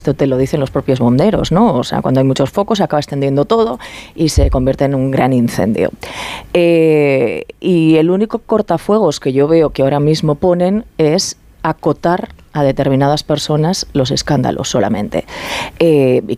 Esto te lo dicen los propios bomberos, ¿no? O sea, cuando hay muchos focos se acaba extendiendo todo y se convierte en un gran incendio. Y el único cortafuegos que yo veo que ahora mismo ponen es acotar a determinadas personas los escándalos solamente. Y